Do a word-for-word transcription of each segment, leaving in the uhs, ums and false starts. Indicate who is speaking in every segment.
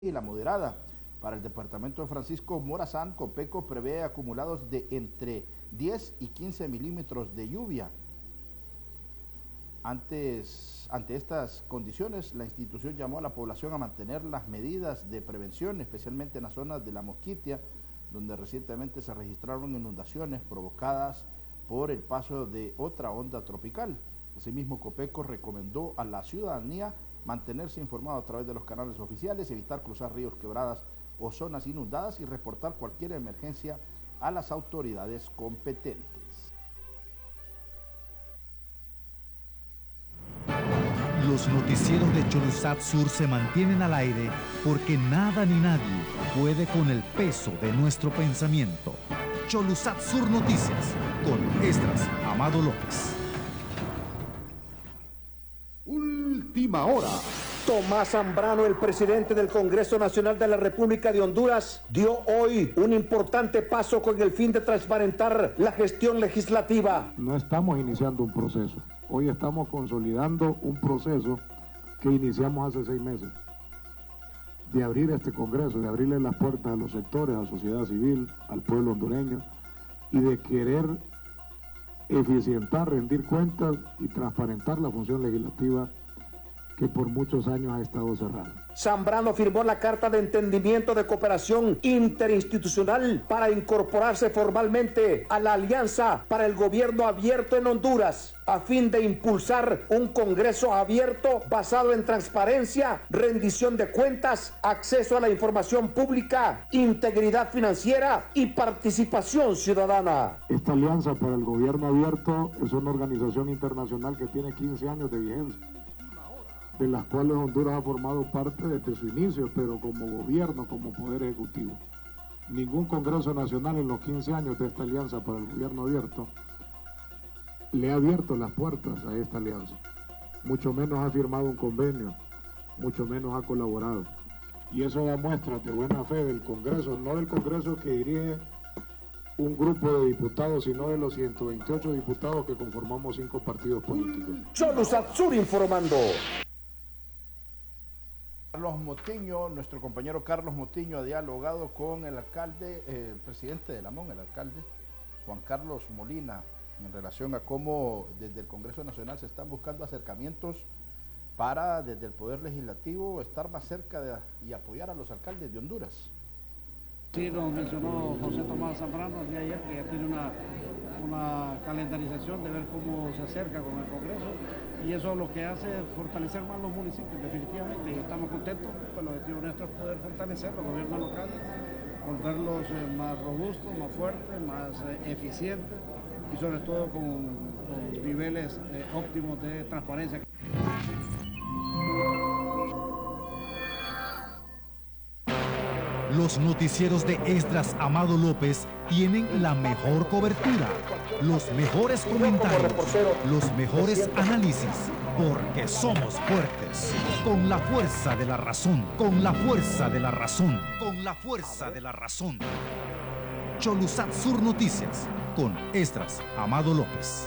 Speaker 1: y la moderada. Para el departamento de Francisco Morazán, Copeco prevé acumulados de entre diez y quince milímetros de lluvia. Antes, ante estas condiciones, la institución llamó a la población a mantener las medidas de prevención, especialmente en las zonas de La Mosquitia, donde recientemente se registraron inundaciones provocadas por el paso de otra onda tropical. Asimismo, Copeco recomendó a la ciudadanía mantenerse informado a través de los canales oficiales, evitar cruzar ríos, quebradas o zonas inundadas y reportar cualquier emergencia a las autoridades competentes.
Speaker 2: Los noticieros de Cholusat Sur se mantienen al aire porque nada ni nadie puede con el peso de nuestro pensamiento. Cholusat Sur Noticias con Esdras Amado López.
Speaker 3: Última hora. Tomás Zambrano, el presidente del Congreso Nacional de la República de Honduras, dio hoy un importante paso con el fin de transparentar la gestión legislativa.
Speaker 4: No estamos iniciando un proceso, hoy estamos consolidando un proceso que iniciamos hace seis meses, de abrir este Congreso, de abrirle las puertas a los sectores, a la sociedad civil, al pueblo hondureño, y de querer eficientar, rendir cuentas y transparentar la función legislativa que por muchos años ha estado cerrada.
Speaker 3: Zambrano firmó la Carta de Entendimiento de Cooperación Interinstitucional para incorporarse formalmente a la Alianza para el Gobierno Abierto en Honduras, a fin de impulsar un Congreso abierto basado en transparencia, rendición de cuentas, acceso a la información pública, integridad financiera y participación ciudadana.
Speaker 4: Esta Alianza para el Gobierno Abierto es una organización internacional que tiene quince años de vigencia, de las cuales Honduras ha formado parte desde su inicio, pero como gobierno, como poder ejecutivo. Ningún Congreso Nacional en los quince años de esta Alianza para el Gobierno Abierto le ha abierto las puertas a esta alianza, mucho menos ha firmado un convenio, mucho menos ha colaborado. Y eso da muestra de buena fe del Congreso, no del Congreso que dirige un grupo de diputados, sino de los ciento veintiocho diputados que conformamos cinco partidos políticos.
Speaker 3: Cholusat Sur informando.
Speaker 1: Carlos Motiño, nuestro compañero Carlos Motiño ha dialogado con el alcalde, eh, el presidente de Lamón, el alcalde Juan Carlos Molina, en relación a cómo desde el Congreso Nacional se están buscando acercamientos para desde el Poder Legislativo estar más cerca de, y apoyar a los alcaldes de Honduras.
Speaker 5: Sí, nos mencionó José Tomás Zambrano el día de ayer que ya tiene una, una calendarización de ver cómo se acerca con el Congreso, y eso lo que hace es fortalecer más los municipios, definitivamente, y estamos contentos, pues el objetivo nuestro es poder fortalecer los gobiernos locales, volverlos eh, más robustos, más fuertes, más eh, eficientes y sobre todo con, con niveles eh, óptimos de transparencia.
Speaker 2: Los noticieros de Esdras Amado López tienen la mejor cobertura, los mejores comentarios, los mejores análisis, porque somos fuertes, con la fuerza de la razón, con la fuerza de la razón, con la fuerza de la razón. Cholusat Sur Noticias, con Esdras Amado López.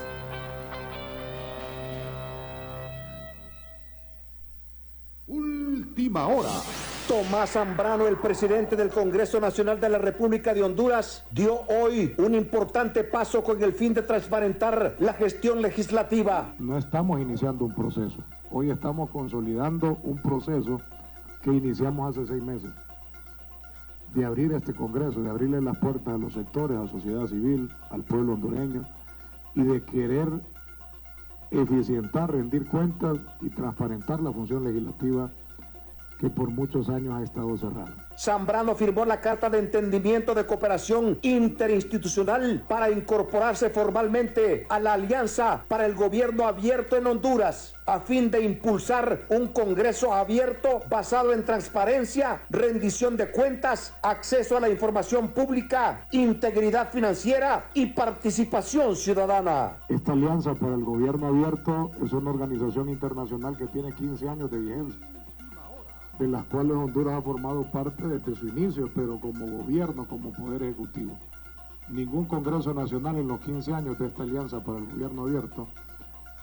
Speaker 3: Última hora. Tomás Zambrano, el presidente del Congreso Nacional de la República de Honduras, dio hoy un importante paso con el fin de transparentar la gestión legislativa.
Speaker 4: No estamos iniciando un proceso, hoy estamos consolidando un proceso que iniciamos hace seis meses, de abrir este Congreso, de abrirle las puertas a los sectores, a la sociedad civil, al pueblo hondureño, y de querer eficientar, rendir cuentas y transparentar la función legislativa que por muchos años ha estado cerrada.
Speaker 3: Zambrano firmó la Carta de Entendimiento de Cooperación Interinstitucional para incorporarse formalmente a la Alianza para el Gobierno Abierto en Honduras, a fin de impulsar un Congreso abierto basado en transparencia, rendición de cuentas, acceso a la información pública, integridad financiera y participación ciudadana.
Speaker 4: Esta Alianza para el Gobierno Abierto es una organización internacional que tiene quince años de vigencia, de las cuales Honduras ha formado parte desde su inicio, pero como gobierno, como poder ejecutivo. Ningún Congreso Nacional en los quince años de esta Alianza para el Gobierno Abierto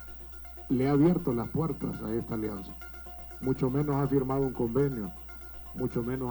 Speaker 4: le ha abierto las puertas a esta alianza, mucho menos ha firmado un convenio, mucho menos